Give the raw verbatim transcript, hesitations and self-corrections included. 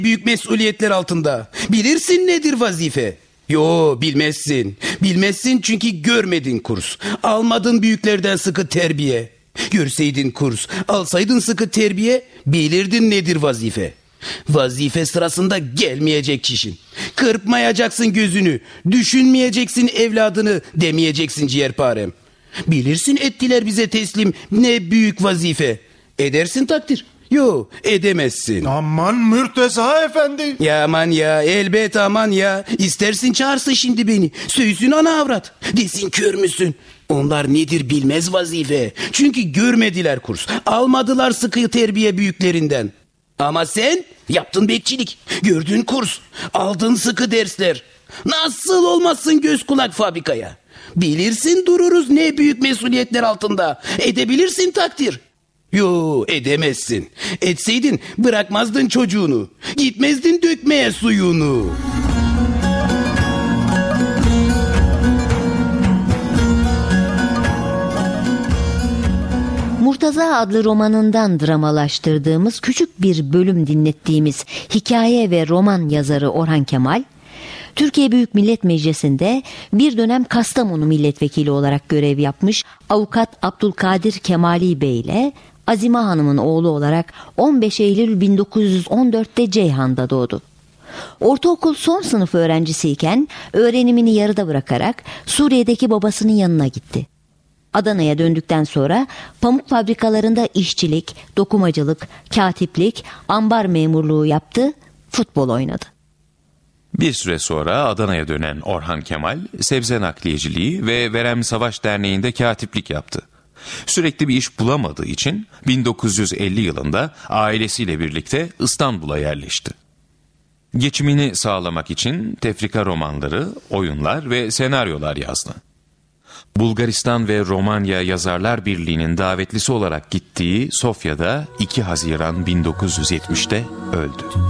büyük mesuliyetler altında. Bilirsin nedir vazife? Yo, bilmezsin. Bilmezsin çünkü görmedin kurs. Almadın büyüklerden sıkı terbiye. Görseydin kurs, alsaydın sıkı terbiye, bilirdin nedir vazife. Vazife sırasında gelmeyecek çişin. Kırpmayacaksın gözünü. Düşünmeyeceksin evladını demeyeceksin ciğerparem. Bilirsin ettiler bize teslim ne büyük vazife. Edersin takdir. Yo, edemezsin. Aman Mürteza efendi. Ya aman ya, elbet aman ya. İstersin çağırsın şimdi beni. Söysün ana avrat. Desin kör müsün? Onlar nedir bilmez vazife. Çünkü görmediler kurs. Almadılar sıkı terbiye büyüklerinden. Ama sen yaptın bekçilik. Gördün kurs. Aldın sıkı dersler. Nasıl olmazsın göz kulak fabrikaya? Bilirsin dururuz ne büyük mesuliyetler altında. Edebilirsin takdir. Yo, edemezsin. Etseydin bırakmazdın çocuğunu. Gitmezdin dökmeye suyunu. Murtaza adlı romanından dramalaştırdığımız küçük bir bölüm dinlettiğimiz hikaye ve roman yazarı Orhan Kemal, Türkiye Büyük Millet Meclisi'nde bir dönem Kastamonu milletvekili olarak görev yapmış avukat Abdülkadir Kemali Bey ile Azime Hanım'ın oğlu olarak on beş Eylül bin dokuz yüz on dörtte Ceyhan'da doğdu. Ortaokul son sınıf öğrencisiyken öğrenimini yarıda bırakarak Suriye'deki babasının yanına gitti. Adana'ya döndükten sonra pamuk fabrikalarında işçilik, dokumacılık, katiplik, ambar memurluğu yaptı, futbol oynadı. Bir süre sonra Adana'ya dönen Orhan Kemal, sebze nakliyeciliği ve Verem Savaş Derneği'nde katiplik yaptı. Sürekli bir iş bulamadığı için bin dokuz yüz elli yılında ailesiyle birlikte İstanbul'a yerleşti. Geçimini sağlamak için tefrika romanları, oyunlar ve senaryolar yazdı. Bulgaristan ve Romanya Yazarlar Birliği'nin davetlisi olarak gittiği Sofya'da iki Haziran bin dokuz yüz yetmişte öldü.